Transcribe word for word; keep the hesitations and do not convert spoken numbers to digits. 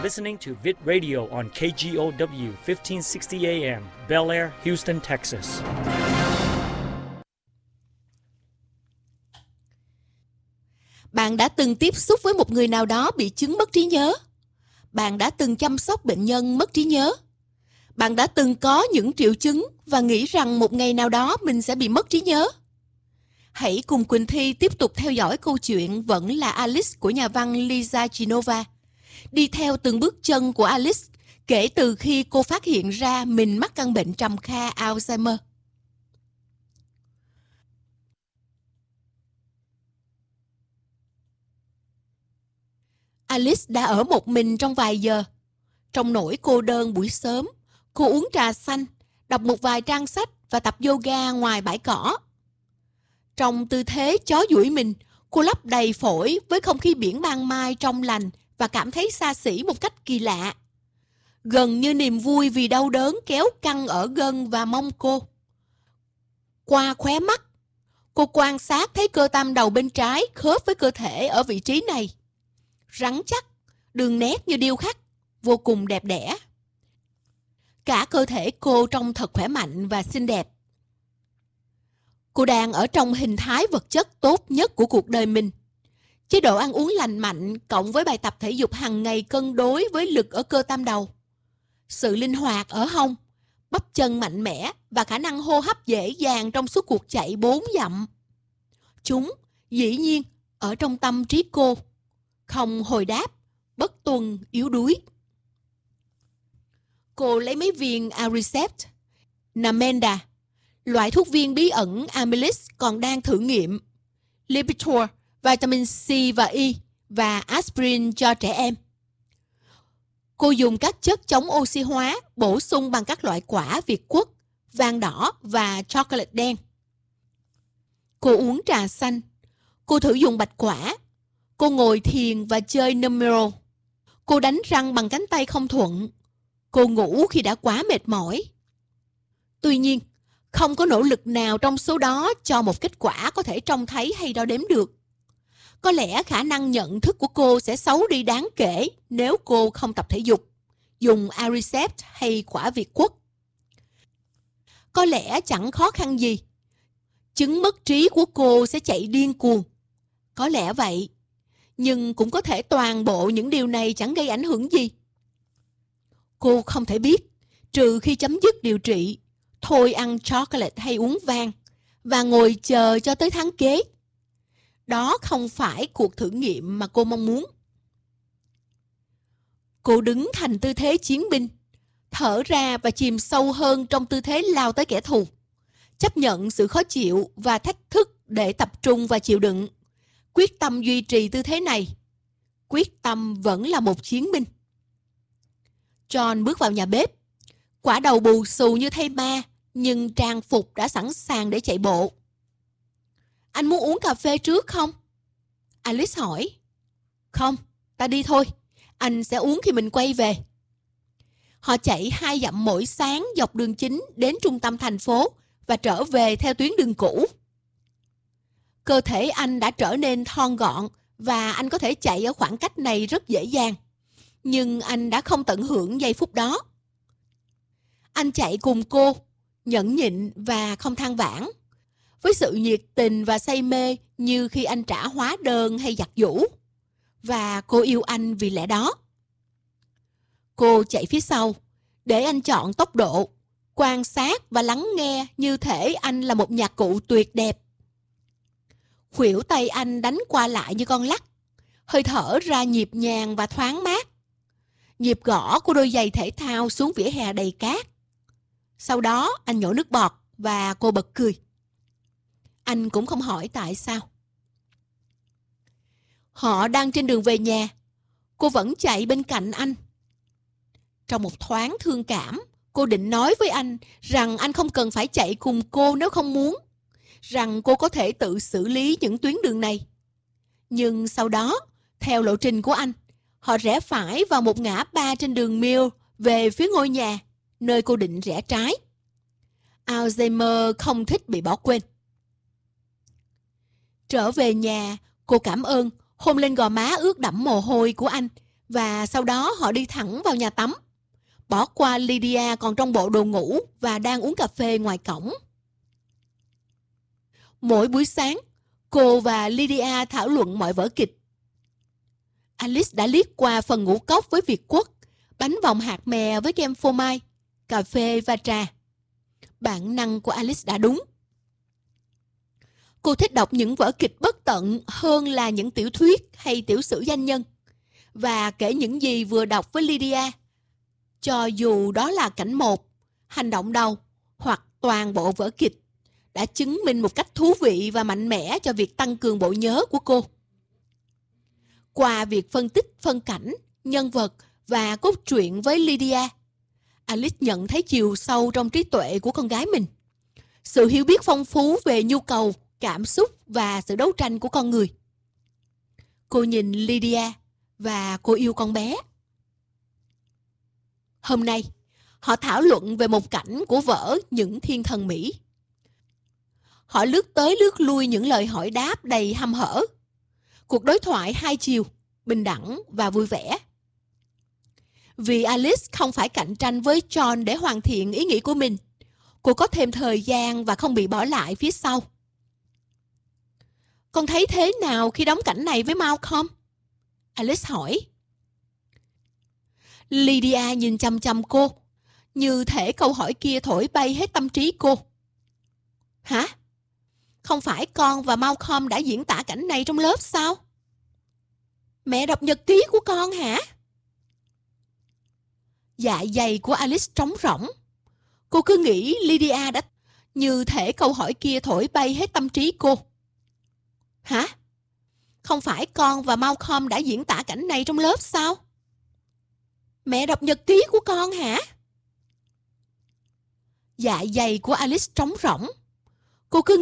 You're listening to Vid Radio on K G O W fifteen sixty A M, Bel Air, Houston, Texas. Bạn đã từng tiếp xúc với một người nào đó bị chứng mất trí nhớ? Bạn đã từng chăm sóc bệnh nhân mất trí nhớ? Bạn đã từng có những triệu chứng và nghĩ rằng một ngày nào đó mình sẽ bị mất trí nhớ? Hãy cùng Quỳnh Thi tiếp tục theo dõi câu chuyện Vẫn là Alice của nhà văn Lisa Genova. Đi theo từng bước chân của Alice kể từ khi cô phát hiện ra mình mắc căn bệnh trầm kha Alzheimer. Alice đã ở một mình trong vài giờ. Trong nỗi cô đơn buổi sớm, cô uống trà xanh, đọc một vài trang sách và tập yoga ngoài bãi cỏ. Trong tư thế chó duỗi mình, cô lấp đầy phổi với không khí biển ban mai trong lành và cảm thấy xa xỉ một cách kỳ lạ. Gần như niềm vui vì đau đớn kéo căng ở gân và mông cô. Qua khóe mắt, cô quan sát thấy cơ tam đầu bên trái khớp với cơ thể ở vị trí này. Rắn chắc, đường nét như điêu khắc, vô cùng đẹp đẽ. Cả cơ thể cô trông thật khỏe mạnh và xinh đẹp. Cô đang ở trong hình thái vật chất tốt nhất của cuộc đời mình. Chế độ ăn uống lành mạnh cộng với bài tập thể dục hàng ngày cân đối với lực ở cơ tam đầu. Sự linh hoạt ở hông, bắp chân mạnh mẽ và khả năng hô hấp dễ dàng trong suốt cuộc chạy bốn dặm. Chúng, dĩ nhiên, ở trong tâm trí cô. Không hồi đáp, bất tuân, yếu đuối. Cô lấy mấy viên Aricept, Namenda, loại thuốc viên bí ẩn Amylis còn đang thử nghiệm, Lipitor, vitamin C và E và aspirin cho trẻ em. Cô dùng các chất chống oxy hóa bổ sung bằng các loại quả Việt Quất, vàng đỏ và chocolate đen. Cô uống trà xanh. Cô thử dùng bạch quả. Cô ngồi thiền và chơi numero. Cô đánh răng bằng cánh tay không thuận. Cô ngủ khi đã quá mệt mỏi. Tuy nhiên, không có nỗ lực nào trong số đó cho một kết quả có thể trông thấy hay đo đếm được. Có lẽ khả năng nhận thức của cô sẽ xấu đi đáng kể nếu cô không tập thể dục, dùng Aricept hay quả Việt Quất. Có lẽ chẳng khó khăn gì. Chứng mất trí của cô sẽ chạy điên cuồng. Có lẽ vậy. Nhưng cũng có thể toàn bộ những điều này chẳng gây ảnh hưởng gì. Cô không thể biết, trừ khi chấm dứt điều trị, thôi ăn chocolate hay uống vang, và ngồi chờ cho tới tháng kế. Đó không phải cuộc thử nghiệm mà cô mong muốn. Cô đứng thành tư thế chiến binh, thở ra và chìm sâu hơn trong tư thế lao tới kẻ thù. Chấp nhận sự khó chịu và thách thức để tập trung và chịu đựng. Quyết tâm duy trì tư thế này. Quyết tâm vẫn là một chiến binh. John bước vào nhà bếp. Quả đầu bù xù như thay ma, nhưng trang phục đã sẵn sàng để chạy bộ. Anh muốn uống cà phê trước không? Alice hỏi. Không, ta đi thôi. Anh sẽ uống khi mình quay về. Họ chạy hai dặm mỗi sáng dọc đường chính đến trung tâm thành phố và trở về theo tuyến đường cũ. Cơ thể anh đã trở nên thon gọn và anh có thể chạy ở khoảng cách này rất dễ dàng. Nhưng anh đã không tận hưởng giây phút đó. Anh chạy cùng cô, nhẫn nhịn và không than vãn, với sự nhiệt tình và say mê như khi anh trả hóa đơn hay giặt giũ. Và cô yêu anh vì lẽ đó. Cô chạy phía sau, để anh chọn tốc độ, quan sát và lắng nghe như thể anh là một nhạc cụ tuyệt đẹp. Khuỷu tay anh đánh qua lại như con lắc, hơi thở ra nhịp nhàng và thoáng mát. Nhịp gõ của đôi giày thể thao xuống vỉa hè đầy cát. Sau đó anh nhổ nước bọt và cô bật cười. Anh cũng không hỏi tại sao. Họ đang trên đường về nhà. Cô vẫn chạy bên cạnh anh. Trong một thoáng thương cảm, cô định nói với anh rằng anh không cần phải chạy cùng cô nếu không muốn, rằng cô có thể tự xử lý những tuyến đường này. Nhưng sau đó, theo lộ trình của anh, họ rẽ phải vào một ngã ba trên đường Mill về phía ngôi nhà, nơi cô định rẽ trái. Alzheimer không thích bị bỏ quên. Trở về nhà, cô cảm ơn, hôn lên gò má ướt đẫm mồ hôi của anh Và sau đó họ đi thẳng vào nhà tắm, bỏ qua Lydia còn trong bộ đồ ngủ và đang uống cà phê ngoài cổng. Mỗi buổi sáng, cô và Lydia thảo luận mọi vở kịch. Alice đã liếc qua phần ngũ cốc với Việt Quất, bánh vòng hạt mè với kem phô mai, cà phê và trà. Bản năng của Alice đã đúng. Cô thích đọc những vở kịch bất tận hơn là những tiểu thuyết hay tiểu sử danh nhân, và kể những gì vừa đọc với Lydia, cho dù đó là cảnh một, hành động đầu hoặc toàn bộ vở kịch, đã chứng minh một cách thú vị và mạnh mẽ cho việc tăng cường bộ nhớ của cô. Qua việc phân tích phân cảnh, nhân vật và cốt truyện với Lydia, Alice nhận thấy chiều sâu trong trí tuệ của con gái mình, sự hiểu biết phong phú về nhu cầu, cảm xúc và sự đấu tranh của con người. Cô nhìn Lydia và cô yêu con bé. Hôm nay, họ thảo luận về một cảnh của vở Những Thiên Thần Mỹ. Họ lướt tới lướt lui những lời hỏi đáp đầy hăm hở. Cuộc đối thoại hai chiều, bình đẳng và vui vẻ. Vì Alice không phải cạnh tranh với John để hoàn thiện ý nghĩ của mình, cô có thêm thời gian và không bị bỏ lại phía sau. Con thấy thế nào khi đóng cảnh này với Malcolm? Alice hỏi. Lydia nhìn chăm chăm cô, như thể câu hỏi kia thổi bay hết tâm trí cô. Hả? Không phải con và Malcolm đã diễn tả cảnh này trong lớp sao? Mẹ đọc nhật ký của con hả? Dạ dày của Alice trống rỗng. Cô cứ nghĩ Lydia đã... Như thể câu hỏi kia thổi bay hết tâm trí cô. Hả? Không phải con và Malcolm đã diễn tả cảnh này trong lớp sao? Mẹ đọc nhật ký của con hả? Dạ dày của Alice trống rỗng. Cô cứ